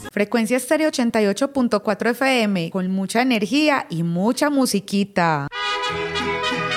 Frecuencia Estéreo 88.4 FM, con mucha energía y mucha musiquita.